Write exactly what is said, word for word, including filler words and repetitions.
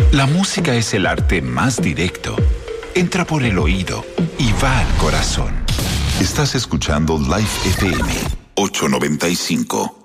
La música es el arte más directo. Entra por el oído y va al corazón. Estás escuchando Life F M ochocientos noventa y cinco.